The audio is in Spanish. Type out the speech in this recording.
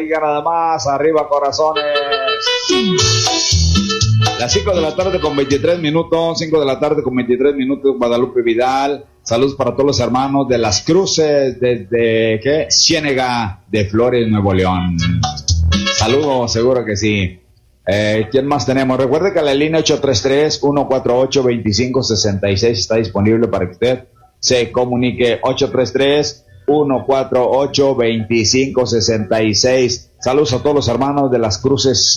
Oiga nada más, arriba corazones. Las 5 de la tarde con 23 minutos, 5 de la tarde con 23 minutos, Guadalupe Vidal. Saludos para todos los hermanos de Las Cruces, desde, Ciénega de Flores, Nuevo León. Saludos, seguro que sí. ¿Quién más tenemos? Recuerde que la línea 833-148-2566 está disponible para que usted se comunique. 833-148-2566. Saludos a todos los hermanos de Las Cruces